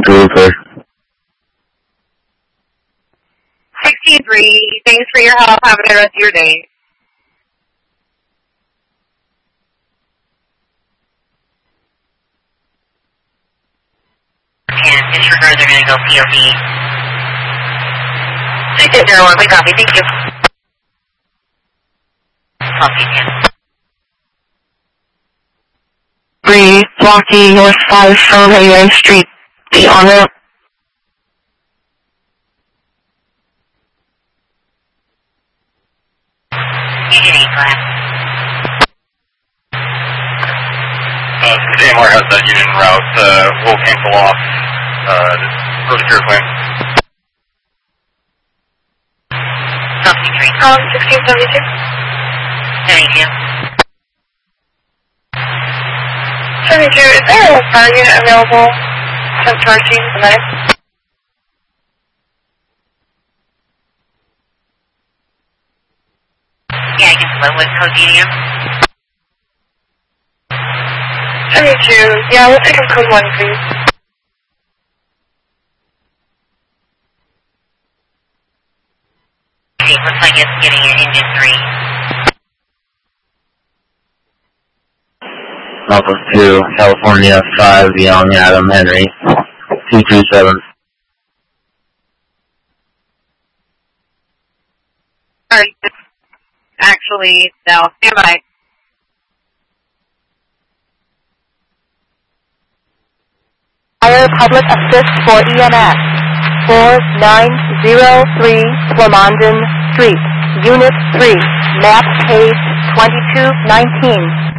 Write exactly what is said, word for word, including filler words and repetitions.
Trooper. sixty-three, thanks for your help. Have a good rest of your day. And disregard, they're going to go P O V. six eight zero one, we copy, thank you. Copy again. three, Rocky, North five from Hayward Street, the on-ramp. Union eight, go ahead. Uh, since A M R has that Union route, uh, we'll cancel off, uh, for the pure plan. Copy three. Um, sixteen seventy-two. seventy-two. seventy-two, is there a fire unit available to our team for medic? Yeah, I can split with code D D M. seventy-two, yeah, we'll take him code one, please. Okay, looks like it's getting an engine three. Alpha two, California five, Young Adam Henry, two two seven. Alright, actually, no, stand by. Fire Public Assist for E M S. four nine zero three Flamanden Street, Unit three, map page twenty-two nineteen.